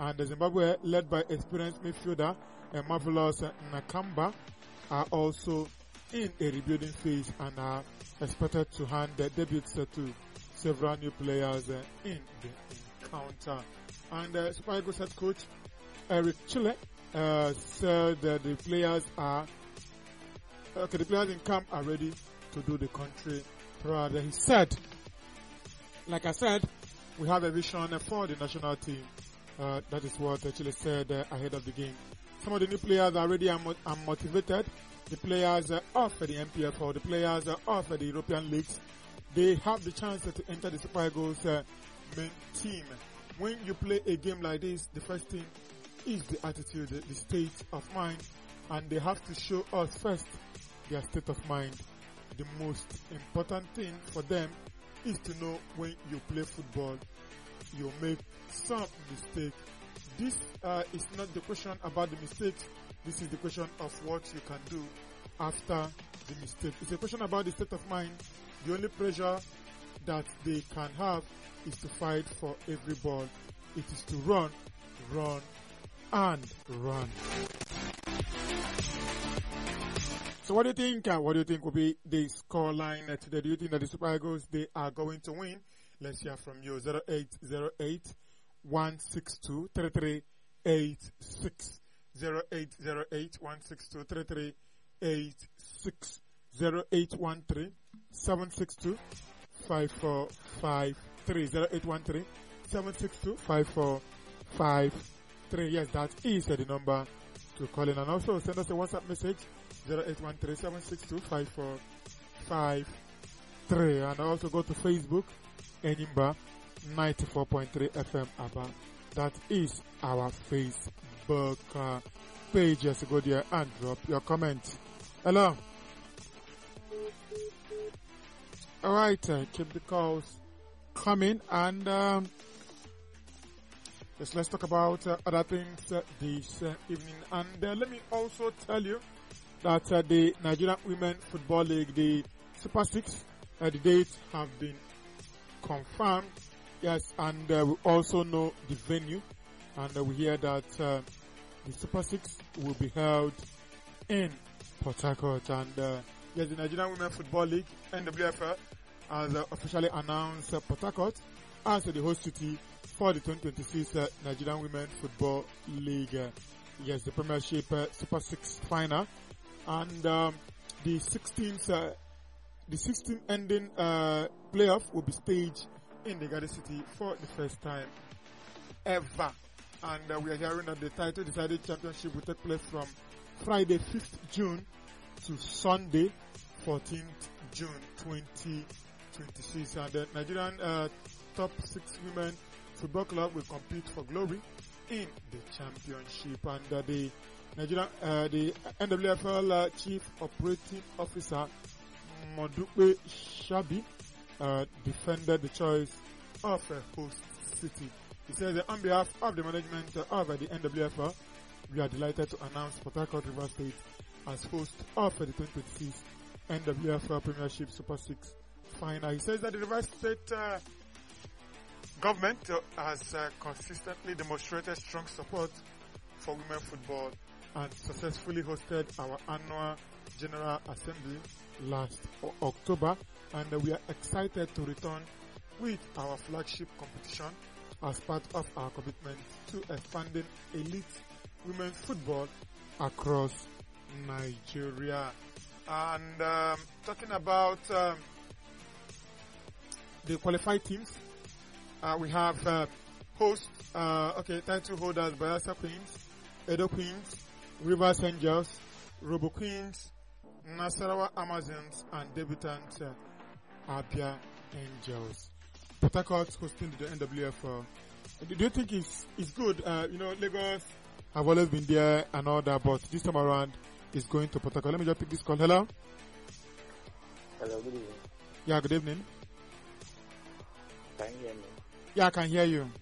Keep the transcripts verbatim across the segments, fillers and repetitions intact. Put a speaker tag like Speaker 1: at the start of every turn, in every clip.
Speaker 1: And the Zimbabwe, led by experienced midfielder and marvelous Nakamba, are also in a rebuilding phase and are expected to hand their debuts to several new players in the encounter. And uh, Super Eagles head coach Eric Chile uh, said that the players are okay. The players in camp are ready to do the country proud. He said, like I said, we have a vision for the national team. Uh, that is what Chile said uh, ahead of the game. Some of the new players are ready and, are motivated. The players uh, of the M P F or the players uh, of the European leagues, they have the chance uh, to enter the Super Eagles uh, main team. When you play a game like this, the first thing is the attitude, the, the state of mind, and they have to show us first their state of mind. The most important thing for them is to know when you play football, you make some mistake. This uh, is not the question about the mistakes. This is the question of what you can do after the mistake. It's a question about the state of mind. The only pressure that they can have is to fight for every ball. It is to run, run, and run. So what do you think? Uh, what do you think will be the score line uh, today? Do you think that the Super Eagles, they are going to win? Let's hear from you. zero eight zero eight, one six two, three three eight six. zero eight zero eight, one six two, three three eight six. zero eight one three, seven six two, five four five three. zero eight one three, seven six two, five four five three. Yes, that is uh, the number to call in. And also send us a WhatsApp message. zero eight one three, seven six two, five four five three. And also go to Facebook, Enyimba ninety-four point three F M Aba. That is our Facebook uh, page. Just go there and drop your comment. Hello. Alright, uh, keep the calls coming, and um, just let's talk about uh, other things uh, this uh, evening. And uh, let me also tell you that uh, the Nigerian Women Football League, the Super Six, uh, the dates have been confirmed. Yes, and uh, we also know the venue, and uh, we hear that uh, the Super Six will be held in Port Harcourt. And uh, yes, the Nigerian Women Football League, N W F L, has uh, officially announced uh, Port Harcourt as uh, the host city for the twenty twenty-six uh, Nigerian Women Football League. Uh, yes, the Premiership uh, Super Six final, and um, the sixteenth, uh, the sixteenth ending uh, playoff will be staged in the Garden City for the first time ever. And uh, we are hearing that the title decided championship will take place from Friday fifth June to Sunday fourteenth June twenty twenty-six. And the Nigerian uh, top six women football club will compete for glory in the championship. And uh, the Nigerian, uh, the N W F L uh, Chief Operating Officer Modupe Shabi uh, defended the choice of a host city. He says that on behalf of the management of uh, the N W F L, we are delighted to announce Port Harcourt Rivers State as host of uh, the twenty twenty-six N W F L Premiership Super six final. He says that the Rivers State uh, government uh, has uh, consistently demonstrated strong support for women football and successfully hosted our annual General Assembly last o- October, and uh, we are excited to return with our flagship competition as part of our commitment to expanding elite women's football across Nigeria. And um, talking about um, the qualified teams, uh, we have uh, host, uh, okay, title holders: Bayelsa Queens, Edo Queens, Rivers Angels, Robo Queens, Nasarawa Amazons, and debutant uh, Abia Angels. Port Harcourt hosting the N W F L. Do you think it's it's good? Uh, you know, Lagos have always been there and all that, but this time around it's going to Port Harcourt. Let me just pick this call. Hello.
Speaker 2: Hello. Good evening.
Speaker 1: Yeah. Good evening.
Speaker 2: Can you hear me?
Speaker 1: Yeah, I can hear you.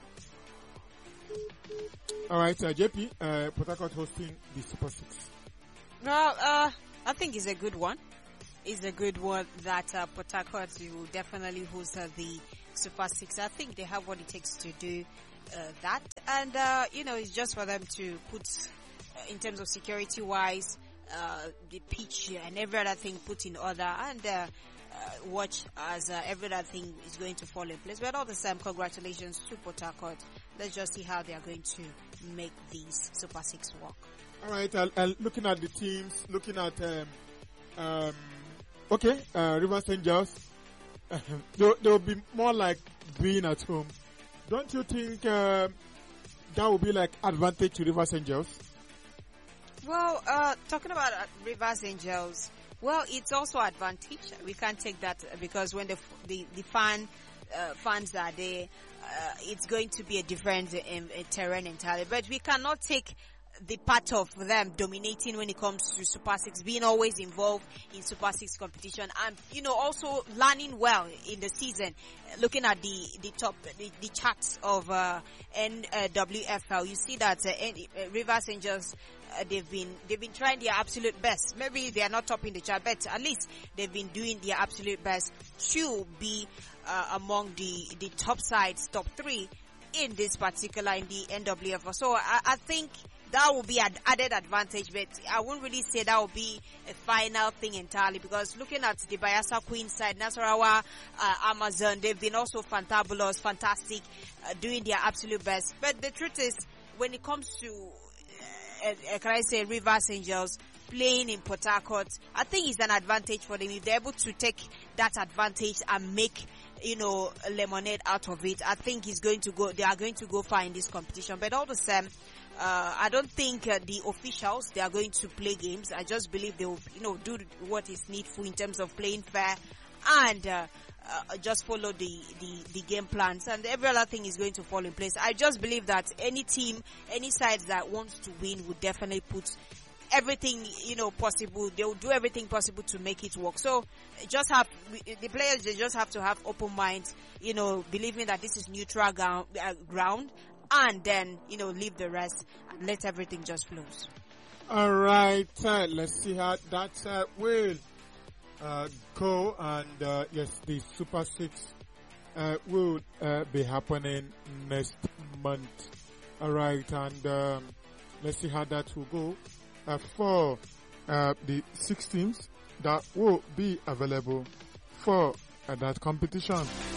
Speaker 1: All right, uh, J P. Uh, Port Harcourt hosting the Super Six.
Speaker 3: No, uh, I think it's a good one. It's a good one that uh, Port Harcourt will definitely host uh, the Super Six. I think they have what it takes to do uh, that. And, uh, you know, it's just for them to put, uh, in terms of security-wise, uh, the pitch and every other thing put in order, and uh, uh, watch as uh, every other thing is going to fall in place. But all the same, congratulations to Port Harcourt. Let's just see how they are going to make these Super Six work.
Speaker 1: All right, uh, uh, looking at the teams, looking at, um, um, okay, uh, Rivers Angels, uh, they'll, they'll be more like being at home. Don't you think uh, that would be like advantage to Rivers Angels?
Speaker 3: Well, uh, talking about uh, Rivers Angels, well, it's also advantage. We can't take that because when the the, the fan uh, fans are there, uh, it's going to be a different um, uh, terrain entirely. But we cannot take the part of them dominating when it comes to Super Six, being always involved in Super Six competition, and you know also learning well in the season. Looking at the the top the, the charts of uh, N W F L, you see that uh, uh, Rivers Angels, uh, they've been they've been trying their absolute best. Maybe they are not top in the chart, but at least they've been doing their absolute best to be uh, among the the top sides, top three in this particular in the N W F L. So I, I think that will be an added advantage, but I won't really say that will be a final thing entirely, because looking at the Bayelsa Queen side, Nasarawa, uh, Amazon, they've been also fantabulous, fantastic, uh, doing their absolute best. But the truth is, when it comes to, uh, uh, can I say, Rivers Angels playing in Port Harcourt, I think it's an advantage for them. If they're able to take that advantage and make, you know, lemonade out of it, I think it's going to go, they are going to go far in this competition. But all the same, Uh, I don't think uh, the officials, they are going to play games. I just believe they will, you know, do what is needful in terms of playing fair and uh, uh, just follow the, the, the game plans, and every other thing is going to fall in place. I just believe that any team, any side that wants to win would definitely put everything, you know, possible. They will do everything possible to make it work. So just have, the players, they just have to have open minds, you know, believing that this is neutral ground, uh, ground. And then, you know, leave the rest and let everything just flow.
Speaker 1: All right, uh, let's see how that uh, will uh, go. And uh, yes, the Super Six uh, will uh, be happening next month. All right, and um, let's see how that will go uh, for uh, the six teams that will be available for uh, that competition.